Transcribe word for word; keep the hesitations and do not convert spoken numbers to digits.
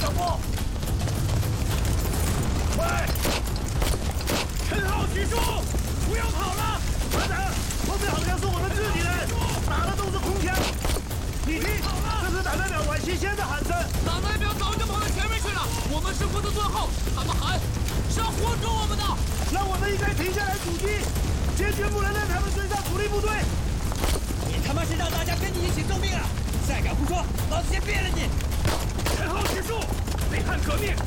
脚步！喂，陈浩许叔，不要跑了！团长，后面好像是我们自己人，打的都是空枪。你听，这是党代表阮锡先的喊声。 党代表早就跑到前面去了，我们是不能断后。他们喊是要活捉我们的， 那我们应该停下来阻击，坚决不能让他们追上主力部队。 你他妈是让大家跟你一起送命啊！再敢胡说，老子先毙了你！ 陈浩许叔，内汉革命